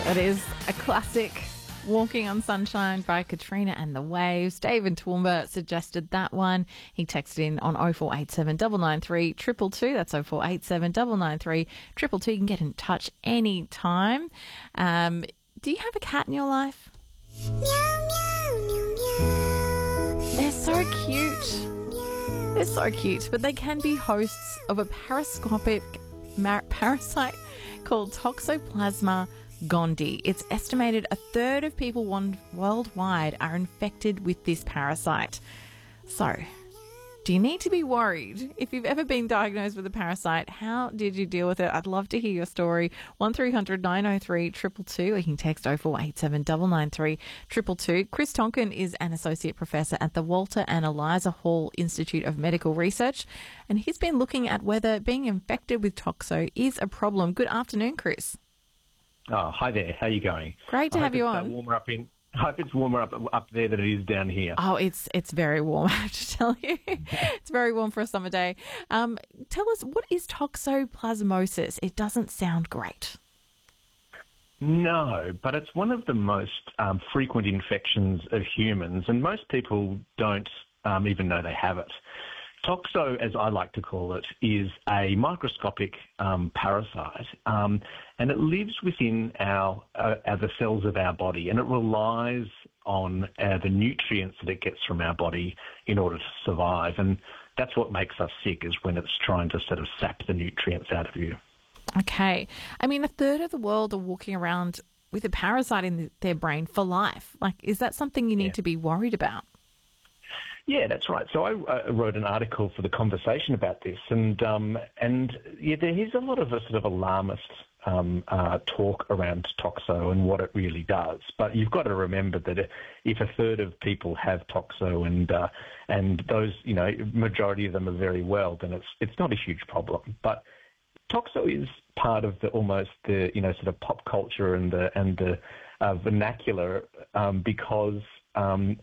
That is a classic, Walking on Sunshine by Katrina and the Waves. David Toowoomba suggested that one. He texted in on 0487 993 222. That's 0487 993 222. You can get in touch anytime. Do you have a cat in your life? Meow, meow, meow, meow. They're so cute. They're so cute, but they can be hosts of a parascopic parasite called Toxoplasma gondii. It's estimated a third of people worldwide are infected with this parasite. So, do you need to be worried? If you've ever been diagnosed with a parasite, how did you deal with it? I'd love to hear your story. 1300 903 222. Or you can text 0487 993 222. Chris Tonkin is an associate professor at the Walter and Eliza Hall Institute of Medical Research, and he's been looking at whether being infected with toxo is a problem. Good afternoon, Chris. Oh, hi there. How are you going? Great to have you on. I hope it's warmer up there than it is down here. Oh, it's very warm, I have to tell you. It's very warm for a summer day. Tell us, what is toxoplasmosis? It doesn't sound great. No, but it's one of the most frequent infections of humans, and most people don't even know they have it. Toxo, as I like to call it, is a microscopic parasite, and it lives within the cells of our body, and it relies on the nutrients that it gets from our body in order to survive. And that's what makes us sick, is when it's trying to sort of sap the nutrients out of you. Okay. I mean, a third of the world are walking around with a parasite in their brain for life. Like, is that something you need to be worried about? Yeah, that's right. So I wrote an article for The Conversation about this, and yeah, there is a lot of a sort of alarmist talk around toxo and what it really does. But you've got to remember that if a third of people have toxo and those, majority of them are very well, then it's not a huge problem. But toxo is part of the sort of pop culture and the vernacular because